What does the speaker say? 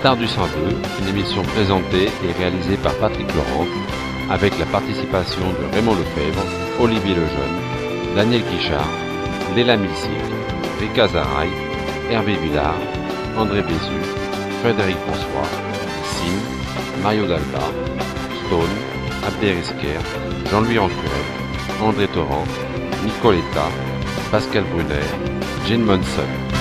Stars du 102, une émission présentée et réalisée par Patrick Laurent, avec la participation de Raymond Lefebvre, Olivier Lejeune, Daniel Quichard, Léla Milsic, Rika Zaraï, Hervé Villard, André Bézu, Frédéric François, Sim, Mario Dalba, Stone, Abderrezker, Jean-Louis Rancurel, André Torrent, Nicoletta, Pascal Brunner, Jane Monson.